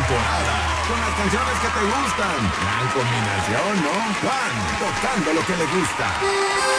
temporada, con las canciones que te gustan. Gran combinación, ¿no? Juan, tocando lo que le gusta.